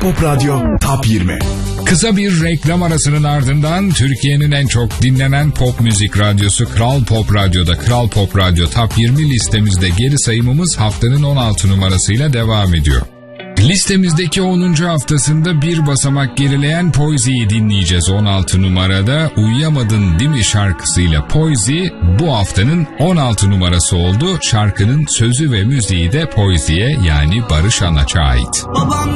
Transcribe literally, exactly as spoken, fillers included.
Pop Radyo Top yirmi. Kısa bir reklam arasının ardından Türkiye'nin en çok dinlenen pop müzik radyosu Kral Pop Radyo'da Kral Pop Radyo Top yirmi listemizde geri sayımımız haftanın on altı numarasıyla devam ediyor. Listemizdeki onuncu haftasında bir basamak gerileyen Poisy'yi dinleyeceğiz on altı numarada. Uyuyamadın değil mi şarkısıyla Poisy bu haftanın on altı numarası oldu. Şarkının sözü ve müziği de Poisy'ye yani Barış Anaç'a ait. Babam